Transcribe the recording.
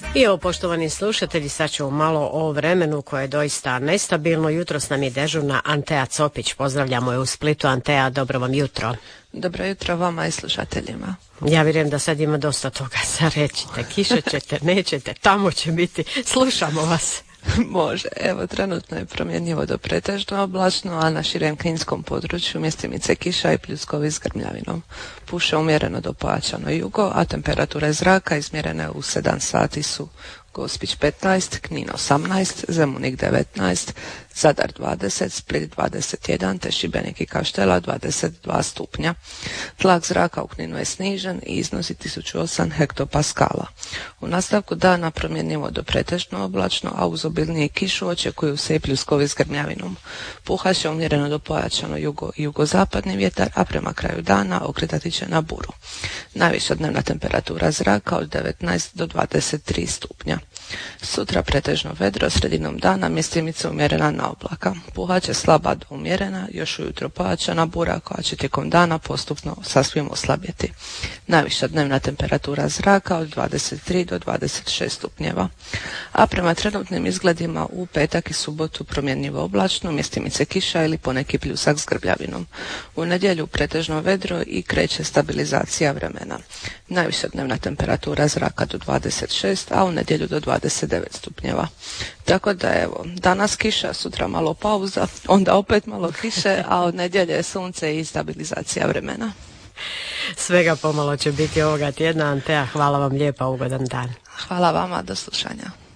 I evo, poštovani slušatelji, sad ćemo malo o vremenu koje je doista nestabilno. Jutros nam je dežurna Antea Copić. Pozdravljamo je u Splitu. Antea, dobro vam jutro. Dobro jutro vama i slušateljima. Ja vjerujem da sad ima dosta toga za reći. Kiše ćete, nećete, tamo će biti. Slušamo vas. Može. Evo, trenutno je promjenjivo do pretežno oblačno, a na širem kninskom području mjestimice kiša i pljuskovi s grmljavinom. Puše umjereno do pojačano jugo, a temperature zraka izmjerene u 7 sati su Gospić 15, Knin 18, Zemunik 19, Zadar 20, Split 21, te Šibenik i Kaštela 22 stupnja. Tlak zraka u Kninu je snižen i iznosi 1008 hektopaskala. U nastavku dana promjenjivo do pretežno oblačno, a uz obilnije kišu očekuju se i pljuskovi s grmljavinom. Puhat će umjereno do pojačano jugo i jugozapadni vjetar, a prema kraju dana okretati će na buru. Najviša dnevna temperatura zraka od 19 do 23 stupnja. Sutra pretežno vedro, sredinom dana mjestimica umjerena na oblaka. Puhat će slaba do umjerena, još ujutro pojačana bura koja će tijekom dana postupno sasvim oslabjeti. Najviša dnevna temperatura zraka od 23 do 26 stupnjeva. A prema trenutnim izgledima u petak i subotu promjenjivo oblačno, mjestimice kiša ili poneki pljusak s grbljavinom. U nedjelju pretežno vedro i kreće stabilizacija vremena. Najviša dnevna temperatura zraka do 26, a u nedjelju do 29 stupnjeva. Tako da evo, danas kiša, sutra malo pauza, onda opet malo kiše, a od nedjelje sunce i stabilizacija vremena. Svega pomalo će biti ovoga tjedna. Antea, hvala vam lijepa, ugodan dan. Hvala vama, do slušanja.